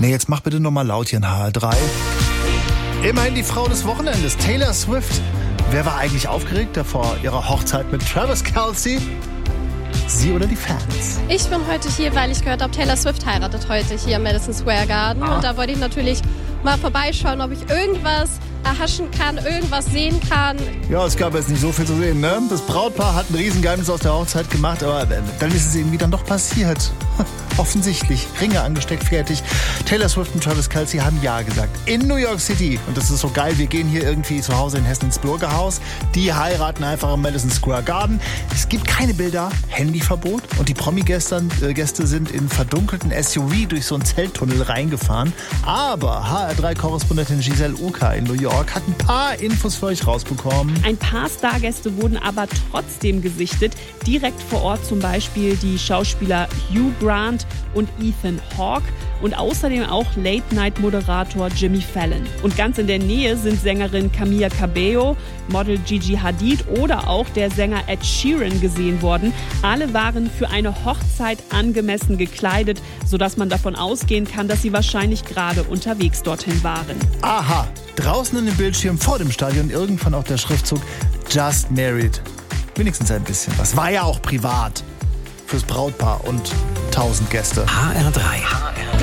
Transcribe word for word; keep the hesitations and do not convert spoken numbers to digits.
Nee, jetzt mach bitte nochmal laut hier in H R drei. Immerhin die Frau des Wochenendes, Taylor Swift. Wer war eigentlich aufgeregter vor ihrer Hochzeit mit Travis Kelce? Sie oder die Fans? Ich bin heute hier, weil ich gehört habe, Taylor Swift heiratet heute hier im Madison Square Garden. Ah. Und da wollte ich natürlich mal vorbeischauen, ob ich irgendwas erhaschen kann, irgendwas sehen kann. Ja, es gab jetzt nicht so viel zu sehen, ne? Das Brautpaar hat ein Riesengeheimnis aus der Hochzeit gemacht, aber dann ist es irgendwie dann doch passiert. Offensichtlich. Ringe angesteckt, fertig. Taylor Swift und Travis Kelce haben Ja gesagt. In New York City. Und das ist so geil. Wir gehen hier irgendwie zu Hause in Hessen ins Bürgerhaus. Die heiraten einfach im Madison Square Garden. Es gibt keine Bilder. Handyverbot. Und die Promi-Gäste äh, Gäste sind in verdunkelten S U V durch so einen Zelttunnel reingefahren. Aber H R drei Korrespondentin Giselle Uka in New York hat ein paar Infos für euch rausbekommen. Ein paar Stargäste wurden aber trotzdem gesichtet. Direkt vor Ort zum Beispiel die Schauspieler Hugh Grant und Ethan Hawke und außerdem auch Late-Night-Moderator Jimmy Fallon. Und ganz in der Nähe sind Sängerin Camila Cabello, Model Gigi Hadid oder auch der Sänger Ed Sheeran gesehen worden. Alle waren für eine Hochzeit angemessen gekleidet, sodass man davon ausgehen kann, dass sie wahrscheinlich gerade unterwegs dorthin waren. Aha, draußen in dem Bildschirm vor dem Stadion irgendwann auch der Schriftzug Just Married. Wenigstens ein bisschen was. War ja auch privat. Fürs Brautpaar und tausend Gäste. H R drei.